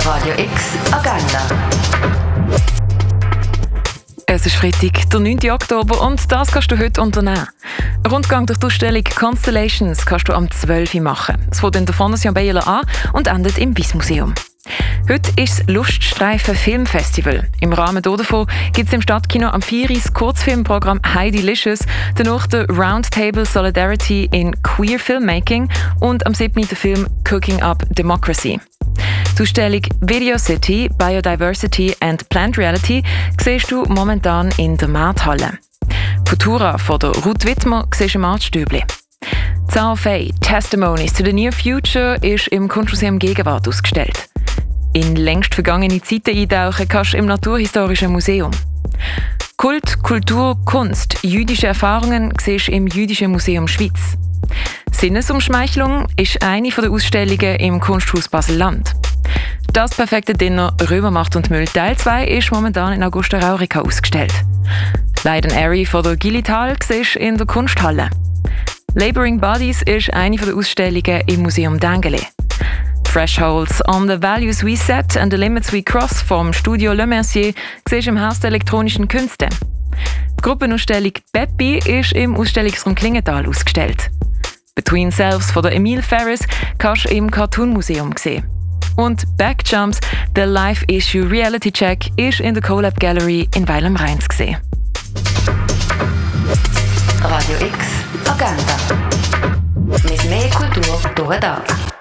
Radio X Agenda. Es ist Freitag, der 9. Oktober, und das kannst du heute unternehmen. Ein Rundgang durch die Ausstellung Constellations kannst du am 12. Uhr machen. Es fängt in der Fondation Bayerler an und endet im Wyss-Museum. Heute ist das Luststreifen Filmfestival. Im Rahmen davon gibt es im Stadtkino am 4. das Kurzfilmprogramm Heidelicious, danach der Roundtable Solidarity in Queer Filmmaking und am 7. der Film Cooking Up Democracy. Die Ausstellung Video City, Biodiversity and Plant Reality siehst du momentan in der Markthalle. Futura von der Ruth Wittmer siehst du im Artstübli. Zhao Fei, Testimonies to the Near Future, ist im Kunstmuseum Gegenwart ausgestellt. In längst vergangene Zeiten eintauchen kannst du im Naturhistorischen Museum. Kult, Kultur, Kunst, jüdische Erfahrungen siehst du im Jüdischen Museum Schweiz. Sinnesumschmeichelung ist eine der Ausstellungen im Kunsthaus Basel-Land. Das perfekte Dinner Römermacht und Müll Teil 2 ist momentan in Augusta Raurica ausgestellt. Light and Airy von der Gillital siehst du in der Kunsthalle. Laboring Bodies ist eine der Ausstellungen im Museum Dengeli. Thresholds on the Values We Set and the Limits We Cross vom Studio Le Mercier siehst du im Haus der elektronischen Künste. Die Gruppenausstellung Peppi ist im Ausstellungsraum Klingenthal ausgestellt. Between Selves von der Emile Ferris kannst du im Cartoon Museum sehen. Und Backjumps, The Live Issue Reality Check, ist in der CoLab Gallery in Weil am Rhein zu sehen. Radio X Agenda. Mit mehr Kultur durch den Tag.